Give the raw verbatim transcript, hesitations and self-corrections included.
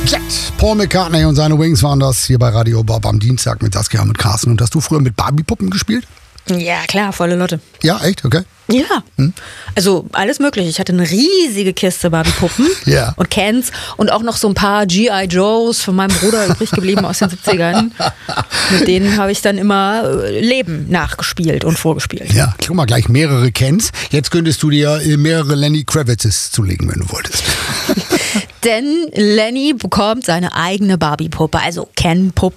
Jet, Paul McCartney und seine Wings waren das hier bei Radio Bob am Dienstag mit Saskia und mit Carsten. Und hast du früher mit Barbie-Puppen gespielt? Ja, klar, volle Lotte. Ja, echt? Okay. Ja, hm? also alles mögliche. Ich hatte eine riesige Kiste Barbie-Puppen ja. und Cans und auch noch so ein paar G I Joes von meinem Bruder übrig geblieben aus den siebzigern. Mit denen habe ich dann immer Leben nachgespielt und vorgespielt. Ja, guck mal, gleich mehrere Cans. Jetzt könntest du dir mehrere Lenny Kravitzes zulegen, wenn du wolltest. Denn Lenny bekommt seine eigene Barbie-Puppe, also Ken-Puppe.